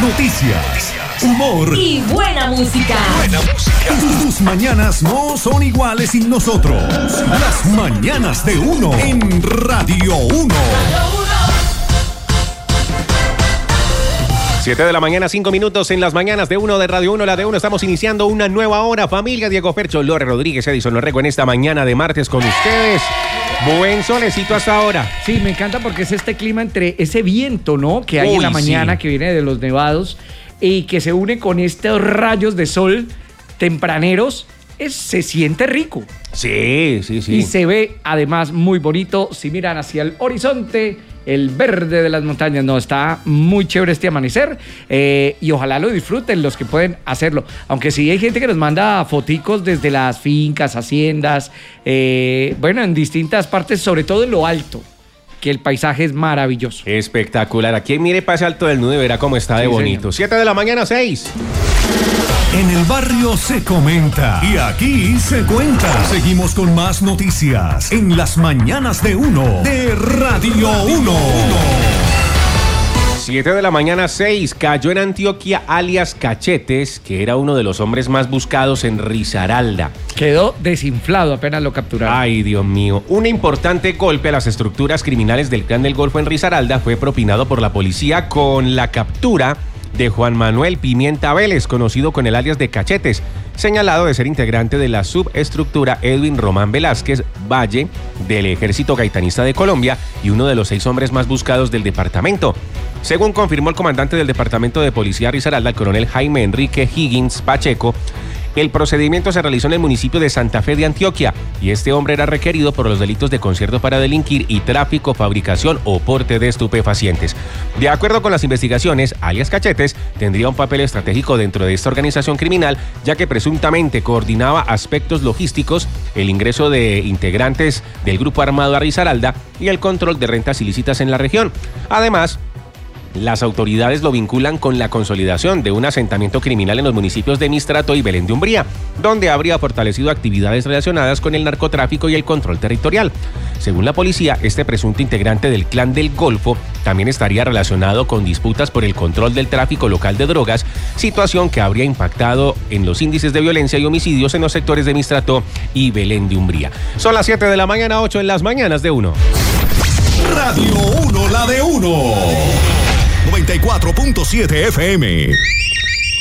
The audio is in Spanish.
noticias, humor y buena música. Tus mañanas no son iguales sin nosotros. Las mañanas de uno en Radio 1. 7 de la mañana, 5 minutos en las mañanas de uno de Radio 1, la de 1. Estamos iniciando una nueva hora. Familia, Diego Fercho, Lore Rodríguez, Edison Orrego en esta mañana de martes con ustedes. Buen solecito hasta ahora. Sí, me encanta porque es este clima entre ese viento, ¿no? Que hay en la mañana, que viene de los nevados y que se une con estos rayos de sol tempraneros. Se siente rico. Sí. Y se ve además muy bonito. Si miran hacia el horizonte, el verde de las montañas. No, está muy chévere este amanecer. Y ojalá lo disfruten los que pueden hacerlo. Aunque sí hay gente que nos manda foticos desde las fincas, haciendas, bueno, en distintas partes, sobre todo en lo alto, que el paisaje es maravilloso. Espectacular. Aquí mire, pase alto del nudo y verá cómo está de bonito. Señor. 7 de la mañana, 6. En el barrio se comenta y aquí se cuenta. Seguimos con más noticias en las mañanas de uno de Radio 1. 7 de la mañana, 6. Cayó en Antioquia alias Cachetes, que era uno de los hombres más buscados en Risaralda. Quedó desinflado apenas lo capturaron. Ay, Dios mío. Un importante golpe a las estructuras criminales del Clan del Golfo en Risaralda fue propinado por la policía con la captura de Juan Manuel Pimienta Vélez, conocido con el alias de Cachetes, señalado de ser integrante de la subestructura Edwin Román Velázquez Valle del Ejército Gaitanista de Colombia y uno de los 6 hombres más buscados del departamento. Según confirmó el comandante del Departamento de Policía Risaralda, el coronel Jaime Enrique Higgins Pacheco, el procedimiento se realizó en el municipio de Santa Fe de Antioquia y este hombre era requerido por los delitos de concierto para delinquir y tráfico, fabricación o porte de estupefacientes. De acuerdo con las investigaciones, alias Cachetes tendría un papel estratégico dentro de esta organización criminal, ya que presuntamente coordinaba aspectos logísticos, el ingreso de integrantes del grupo armado a Risaralda y el control de rentas ilícitas en la región. Además, las autoridades lo vinculan con la consolidación de un asentamiento criminal en los municipios de Mistrato y Belén de Umbría, donde habría fortalecido actividades relacionadas con el narcotráfico y el control territorial. Según la policía, este presunto integrante del Clan del Golfo también estaría relacionado con disputas por el control del tráfico local de drogas, situación que habría impactado en los índices de violencia y homicidios en los sectores de Mistrato y Belén de Umbría. Son las 7 de la mañana, 8 en las mañanas de uno. Radio 1, la de 1. 94.7 FM.